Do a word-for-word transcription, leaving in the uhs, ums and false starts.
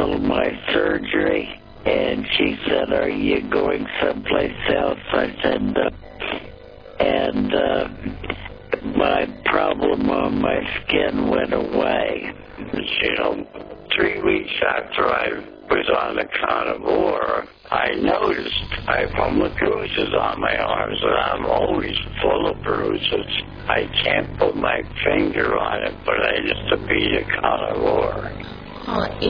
canceled my surgery. And she said, are you going someplace else? I said, no. And uh, my problem on my skin went away. You know, three weeks after I was on the carnivore, I noticed I have the bruises on my arms, and I'm always full of bruises. I can't put my finger on it, but I used to be a carnivore. Oh,